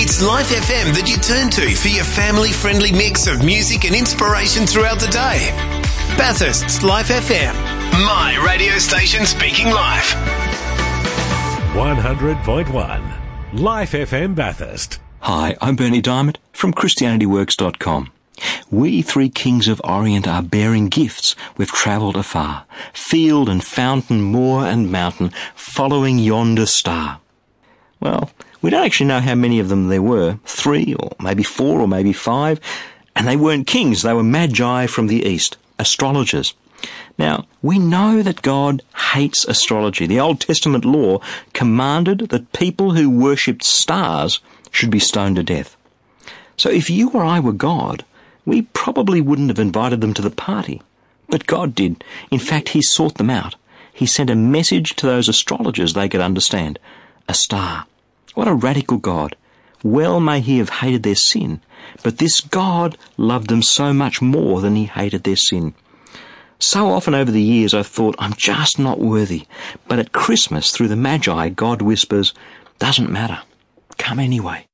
It's Life FM that you turn to for your family-friendly mix of music and inspiration throughout the day. Bathurst's Life FM. My radio station speaking life. 100.1 Life FM Bathurst. Hi, I'm Bernie Diamond from ChristianityWorks.com. We three kings of Orient are bearing gifts. We've travelled afar, field and fountain, moor and mountain, following yonder star. Well, we don't actually know how many of them there were, 3 or maybe 4 or maybe 5, and they weren't kings, they were magi from the east, astrologers. Now, we know that God hates astrology. The Old Testament law commanded that people who worshipped stars should be stoned to death. So if you or I were God, we probably wouldn't have invited them to the party. But God did. In fact, he sought them out. He sent a message to those astrologers they could understand. A star. What a radical God. Well may he have hated their sin, but this God loved them so much more than he hated their sin. So often over the years I've thought, I'm just not worthy. But at Christmas, through the Magi, God whispers, doesn't matter. Come anyway.